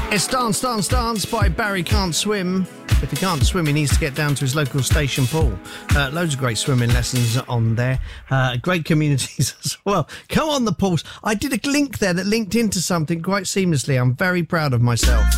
It's Dance, Dance, Dance by Barry Can't Swim. If he can't swim, he needs to get down to his local station pool. Loads of great swimming lessons on there. Great communities as well. Come on, the pools. I did a link there that linked into something quite seamlessly. I'm very proud of myself.